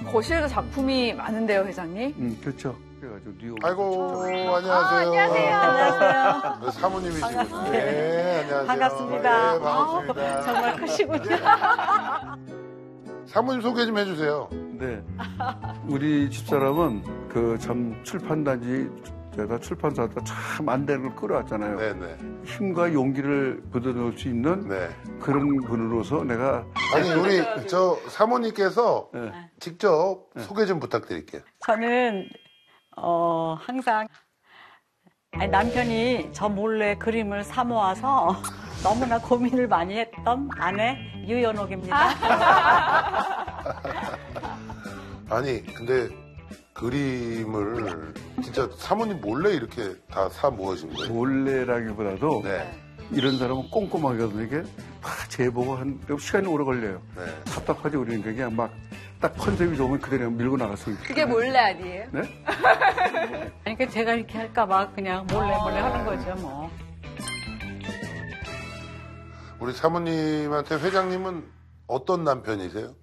거실에도 작품이 많은데요, 회장님? 그렇죠. 그래가지고 뉴욕. 아이고, 안녕하세요. 안녕하세요. 사모님이시군요. 네, 안녕하세요. 반갑습니다. 네, 반갑습니다. 정말 크시군요. 사모님 소개 좀 해주세요. 네. 우리 집사람은 그 참 출판단지, 제가 출판사도 참 안 되는 걸 끌어왔잖아요. 네네. 힘과 용기를 불어넣을 수 있는 네. 그런 분으로서 내가. 아니, 우리 저 사모님께서 네. 직접 소개 좀 부탁드릴게요. 저는 항상 남편이 저 몰래 그림을 사 모아서 너무나 고민을 많이 했던 아내 유연옥입니다. 아니, 근데 그림을 진짜 사모님 몰래 이렇게 다 사 모으신 거예요? 몰래라기보다도 네. 이런 사람은 꼼꼼하거든요. 이게 다 재보고 시간이 오래 걸려요. 네. 답답하지 우리는 그냥 막 딱 컨셉이 좋으면 그대로 밀고 나갔습니다. 그게 몰래 아니에요? 네? 그러니까 제가 이렇게 할까봐 그냥 몰래 하는 거죠, 뭐. 우리 사모님한테 회장님은 어떤 남편이세요?